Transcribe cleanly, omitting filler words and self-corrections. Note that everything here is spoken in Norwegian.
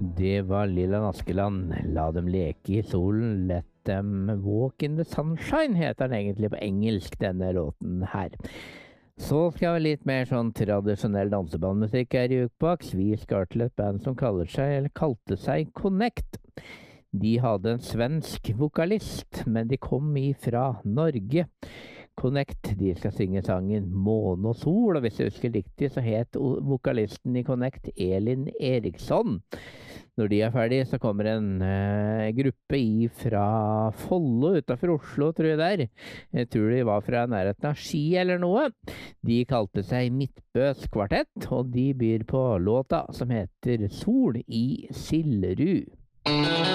Det var Lilland Askeland. La dem leke i solen, let them walk in the sunshine, heter den egentlig på engelsk, denne låten her. Så skal vi litt mer sånn tradisjonell dansebandmusikk her i Jukebox. Vi skal til et band som kalte seg Connect. De hadde en svensk vokalist, men de kom ifra Norge. Connect, de skal synge sangen Måne og sol, og hvis jeg husker riktig så het vokalisten i Connect Elin Eriksson. Når de er ferdige så kommer en gruppe fra Follo utenfor Oslo, tror jeg der. Jeg tror de var fra nærheten av Ski eller noe. De kalte seg Midtbøs Kvartett, og de byr på låta som heter Sol i Sillerud.